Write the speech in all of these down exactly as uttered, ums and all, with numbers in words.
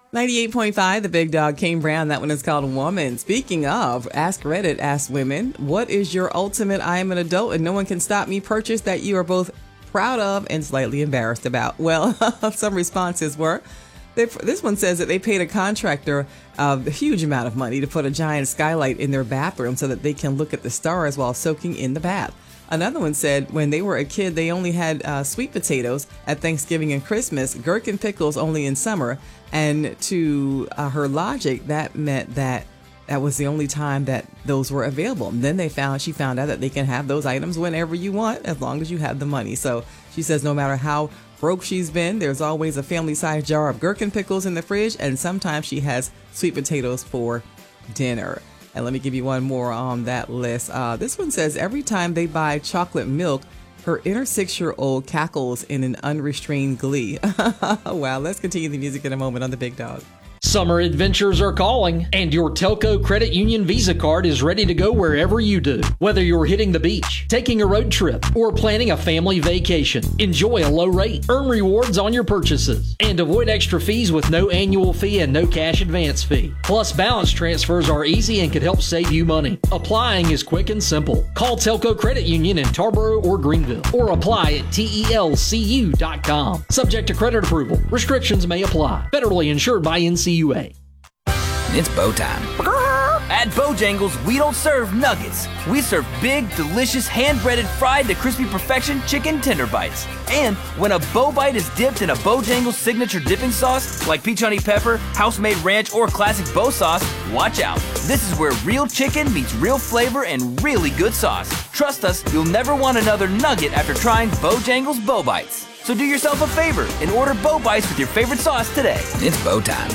ninety-eight point five, The Big Dog, Kane Brown. That one is called Woman. Speaking of, Ask Reddit, Ask Women, what is your ultimate I am an adult and no one can stop me purchase that you are both proud of and slightly embarrassed about? Well, some responses were, they, this one says that they paid a contractor uh, a huge amount of money to put a giant skylight in their bathroom so that they can look at the stars while soaking in the bath. Another one said when they were a kid, they only had uh, sweet potatoes at Thanksgiving and Christmas, gherkin pickles only in summer. And to uh, her logic, that meant that that was the only time that those were available. And then they found, she found out that they can have those items whenever you want, as long as you have the money. So she says no matter how broke she's been, there's always a family-sized jar of gherkin pickles in the fridge. And sometimes she has sweet potatoes for dinner. And let me give you one more on that list. Uh, this one says every time they buy chocolate milk, her inner six-year-old cackles in an unrestrained glee. Wow, let's continue the music in a moment on The Big Dog. Summer adventures are calling, and your Telco Credit Union Visa card is ready to go wherever you do. Whether you're hitting the beach, taking a road trip, or planning a family vacation, enjoy a low rate, earn rewards on your purchases, and avoid extra fees with no annual fee and no cash advance fee. Plus, balance transfers are easy and could help save you money. Applying is quick and simple. Call Telco Credit Union in Tarboro or Greenville, or apply at T E L C U dot com. Subject to credit approval. Restrictions may apply. Federally insured by N C U A. It's bow time. At Bojangles, we don't serve nuggets. We serve big, delicious, hand-breaded, fried to crispy perfection chicken tender bites. And when a bow bite is dipped in a Bojangles signature dipping sauce, like peach honey pepper, house-made ranch, or classic bow sauce, watch out. This is where real chicken meets real flavor and really good sauce. Trust us, you'll never want another nugget after trying Bojangles Bow Bites. So do yourself a favor and order Bow Bites with your favorite sauce today. It's bow time.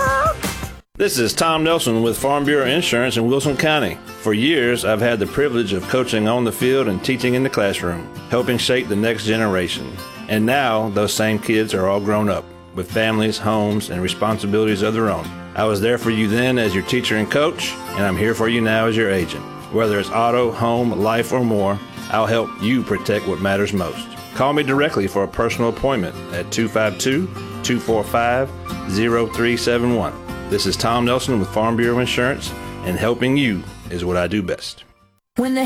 This is Tom Nelson with Farm Bureau Insurance in Wilson County. For years, I've had the privilege of coaching on the field and teaching in the classroom, helping shape the next generation. And now, those same kids are all grown up, with families, homes, and responsibilities of their own. I was there for you then as your teacher and coach, and I'm here for you now as your agent. Whether it's auto, home, life, or more, I'll help you protect what matters most. Call me directly for a personal appointment at two five two, two four five, zero three seven one. This is Tom Nelson with Farm Bureau Insurance, and helping you is what I do best. When the